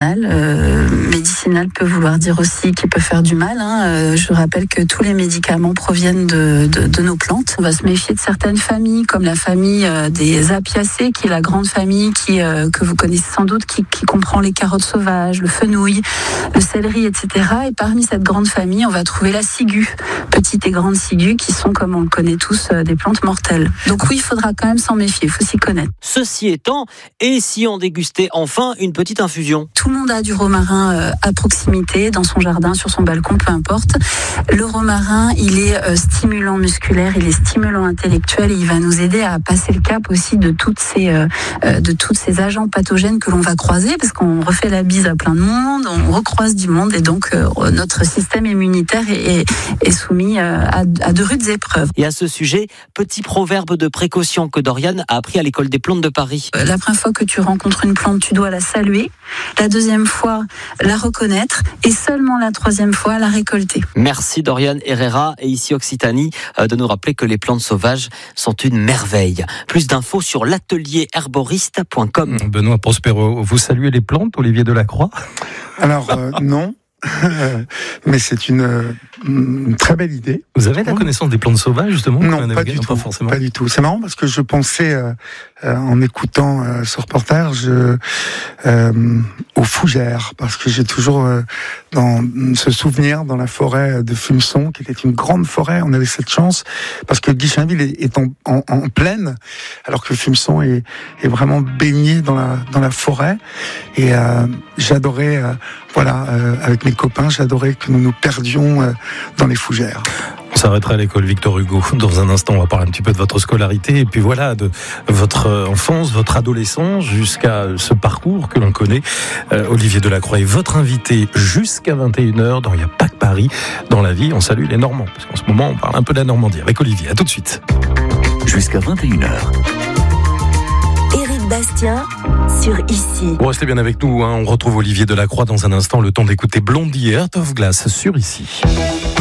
Médicinal peut vouloir dire aussi qu'il peut faire du mal. Je rappelle que tous les médicaments proviennent de nos plantes. On va se méfier de certaines familles, comme la famille des Apiacées, qui est la grande famille que vous connaissez sans doute, qui comprend les carottes sauvages, le fenouil, le céleri, etc. Et parmi cette grande famille, on va trouver la ciguë, petite et grande ciguë, qui sont, comme on le connaît tous, des plantes mortelles. Donc oui, il faudra quand même s'en méfier, il faut s'y connaître. Ceci étant, et si on dégustait enfin une petite infusion ? Tout le monde a du romarin à proximité, dans son jardin, sur son balcon, peu importe. Le romarin, il est stimulant musculaire, il est stimulant intellectuel et il va nous aider à passer le cap aussi de tous ces agents pathogènes que l'on va croiser, parce qu'on refait la bise à plein de monde, on recroise du monde et donc notre système immunitaire est soumis à de rudes épreuves. Et à ce sujet, petit proverbe de précaution que Dorian a appris à l'école des plantes de Paris. La première fois que tu rencontres une plante, tu dois la saluer. La deuxième fois, la reconnaître. Et seulement la troisième fois, la récolter. Merci Dorian Herrera et ici Occitanie de nous rappeler que les plantes sauvages sont une merveille. Plus d'infos sur l'atelierherboriste.com. Benoît Prospero, vous saluez les plantes, Olivier Delacroix ? Alors, non. Mais c'est une très belle idée. Vous avez la connaissance des plantes sauvages, justement ? Non, pas du tout. Forcément. Pas du tout. C'est marrant parce que je pensais, en écoutant ce reportage, aux fougères, parce que j'ai toujours dans ce souvenir dans la forêt de Fumeçon, qui était une grande forêt. On avait cette chance parce que Guichainville est en plaine, alors que Fumeçon est vraiment baigné dans la forêt. Et j'adorais, avec mes copains, j'adorais que nous nous perdions dans les fougères. On s'arrêtera à l'école Victor Hugo. Dans un instant, on va parler un petit peu de votre scolarité et puis de votre enfance, votre adolescence jusqu'à ce parcours que l'on connaît. Olivier Delacroix est votre invité jusqu'à 21h dans Il n'y a pas que Paris. Dans la vie, on salue les Normands. Parce qu'en ce moment, on parle un peu de la Normandie avec Olivier. À tout de suite. Jusqu'à 21h. Bastien sur Ici. Bon, restez bien avec nous, On retrouve Olivier Delacroix dans un instant, le temps d'écouter Blondie et Heart of Glass sur Ici.